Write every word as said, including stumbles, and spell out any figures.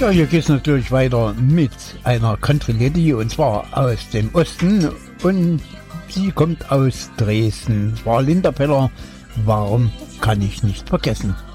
Ja, hier geht es natürlich weiter mit einer Country Lady und zwar aus dem Osten und sie kommt aus Dresden. War Linda Peller, warum kann ich nicht vergessen?